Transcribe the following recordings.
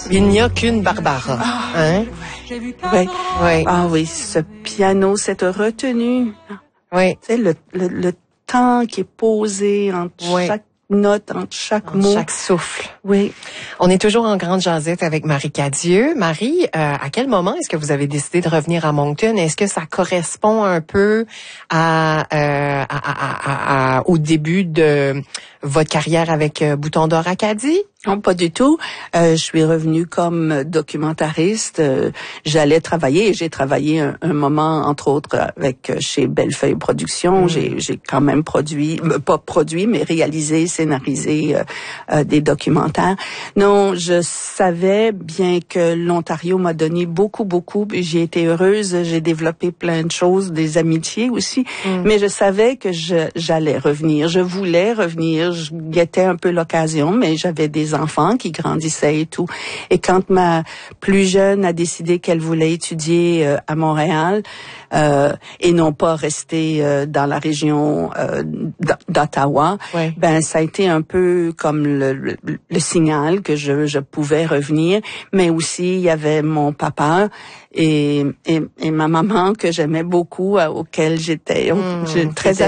Il n'y a qu'une Barbara. Hein? Oui. Oui. Ah oui, ce piano, cette retenue. Oui. Tu sais, le temps qui est posé entre chaque note, entre chaque mot. Chaque souffle. Oui. On est toujours en grande jasette avec Marie Cadieux. Marie, à quel moment est-ce que vous avez décidé de revenir à Moncton? Est-ce que ça correspond un peu au début de votre carrière avec Bouton d'Or Acadie? Non, pas du tout. Je suis revenue comme documentariste. J'allais travailler et j'ai travaillé un moment, entre autres, avec chez Bellefeuille Productions. J'ai quand même pas produit, mais réalisé, scénarisé des documentaires. Non, je savais bien que l'Ontario m'a donné beaucoup. J'ai été heureuse. J'ai développé plein de choses, des amitiés aussi. Mais je savais que j'allais revenir. Je voulais revenir. Je guettais un peu l'occasion, mais j'avais des enfants qui grandissaient et tout. Et quand ma plus jeune a décidé qu'elle voulait étudier à Montréal et non pas rester dans la région d'Ottawa, ben ça a été un peu comme le signal que je pouvais revenir. Mais aussi il y avait mon papa et ma maman que j'aimais beaucoup, auquel j'étais très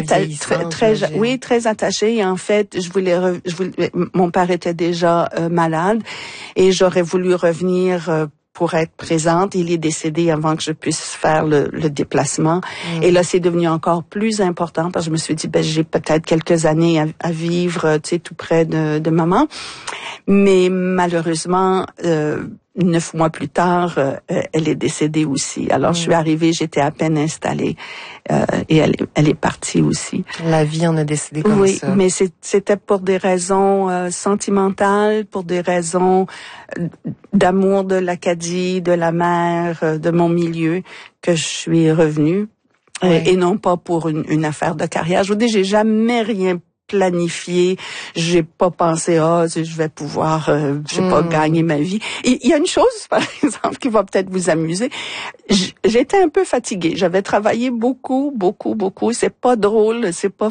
attachée. Et en fait, mon père était déjà malade et j'aurais voulu revenir pour être présente. Il est décédé avant que je puisse faire le déplacement. Et là, c'est devenu encore plus important parce que je me suis dit, j'ai peut-être quelques années à vivre, tu sais, tout près de maman. Mais malheureusement, 9 mois plus tard, elle est décédée aussi. Alors, je suis arrivée, j'étais à peine installée et elle est partie aussi. La vie en a décidé comme ça. Oui, mais c'était pour des raisons sentimentales, pour des raisons d'amour de l'Acadie, de la mer, de mon milieu, que je suis revenue. Et non pas pour une affaire de carrière. Je vous dis, j'ai jamais rien planifié. J'ai pas pensé, je vais pouvoir, gagner ma vie. Il y a une chose, par exemple, qui va peut-être vous amuser. J'étais un peu fatiguée. J'avais travaillé beaucoup. C'est pas drôle. C'est pas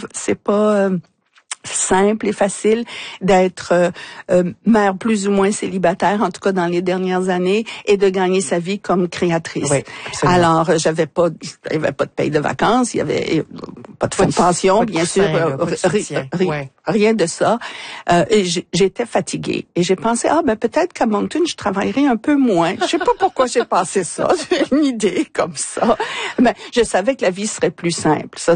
simple et facile d'être mère plus ou moins célibataire, en tout cas dans les dernières années, et de gagner sa vie comme créatrice. Oui, absolument. Alors, j'avais pas de paye de vacances, il y avait pas de fonds de pension, bien sûr, rien de ça. Et j'étais fatiguée. Et j'ai pensé, peut-être qu'à Moncton, je travaillerais un peu moins. Je sais pas pourquoi j'ai pensé ça. J'ai une idée comme ça. Mais je savais que la vie serait plus simple. Ça,